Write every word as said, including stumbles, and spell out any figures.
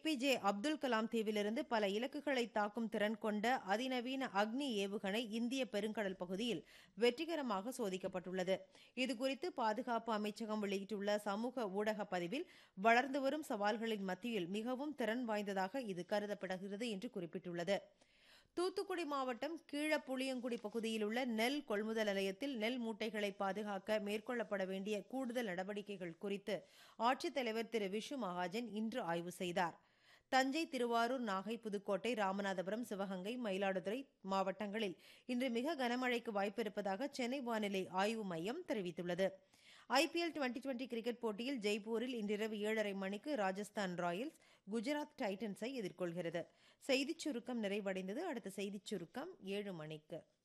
B J Abdul Kalam தீவிலிருந்து பல இலக்குகளை தாக்கும் திறன் கொண்ட அதிநவீன அக்னி ஏவுகணை இந்திய பெருங்கடல் பகுதியில் வெற்றிகரமாக சோதிக்கப்பட்டுள்ளது. இதுகுறித்து பாதுகாப்பு அமைச்சகம் வெளியிட்டுள்ள சமூக ஊடக பதிவில், வளர்ந்து வரும் சவால்களின் மத்தியில் மிகவும் திறன் வாய்ந்ததாக இது கருதப்படுகிறது என்று குறிப்பிட்டுள்ளது. தூத்துக்குடி மாவட்டம் கீழப்புளியங்குடி பகுதியில் உள்ள நெல் கொள்முதல் நிலையத்தில் நெல் மூட்டைகளை பாதுகாக்க மேற்கொள்ளப்பட வேண்டிய கூடுதல் நடவடிக்கைகள் குறித்து ஆட்சித்தலைவர் திரு விஷு மகாஜன் இன்று ஆய்வு செய்தார். தஞ்சை, திருவாரூர், நாகை, புதுக்கோட்டை, ராமநாதபுரம், சிவகங்கை, மயிலாடுதுறை மாவட்டங்களில் இன்று மிக கனமழைக்கு வாய்ப்பிருப்பதாக சென்னை வானிலை ஆய்வு மையம் தெரிவித்துள்ளது. I P L twenty twenty cricket போட்டியில் ஜெய்ப்பூரில் இன்றிரவு ஏழரை மணிக்கு ராஜஸ்தான் ராயல்ஸ் குஜராத் டைட்டன்ஸை எதிர்கொள்கிறது. செய்திச் சுருக்கம் நிறைவடைந்தது. அடுத்த செய்திச் சுருக்கம் ஏழு மணிக்கு.